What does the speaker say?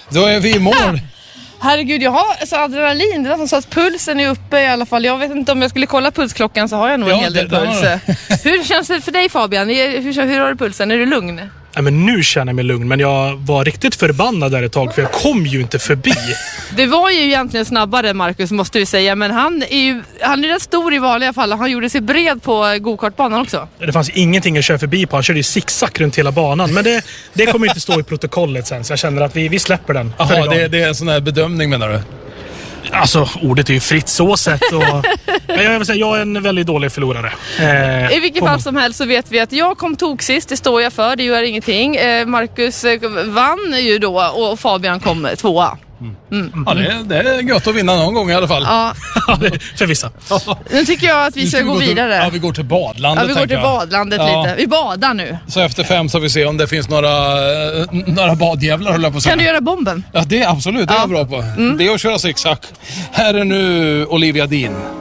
Då är vi i mål. Herregud, jag har alltså adrenalin. Det är så att pulsen är uppe i alla fall. Jag vet inte om jag skulle kolla pulsklockan så har jag nog en hel del puls. Hur känns det för dig, Fabian? Hur har du pulsen? Är du lugn? Ja, men nu känner jag mig lugn, men jag var riktigt förbannad där ett tag för jag kom ju inte förbi. Det var ju egentligen snabbare, Marcus, måste vi säga, men han är rätt stor i vanliga fall. Han gjorde sig bred på go-kartbanan också. Det fanns ingenting att köra förbi på, han körde ju zigzag runt hela banan, men det kommer inte stå i protokollet sen, så jag känner att vi släpper den. Jaha, det är en sån här bedömning menar du? Alltså, ordet är ju fritt så sett och jag vill säga, jag är en väldigt dålig förlorare. I vilket fall som helst så vet vi att jag kom tog sist, det står jag för, det gör ingenting. Marcus vann ju då och Fabian kom tvåa. Ja, det är gött att vinna någon gång i alla fall. Ja. För vissa. Nu tycker jag att vi ska gå vidare. Ja, vi går till badlandet. Ja, vi går till badlandet lite. Vi badar nu. Så efter 5 så vi ser om det finns några badjävlar, höll jag på att säga. Kan du göra bomben? Ja, det är absolut, det är jag bra på. Det är att köra zigzag. Här är nu Olivia Dean.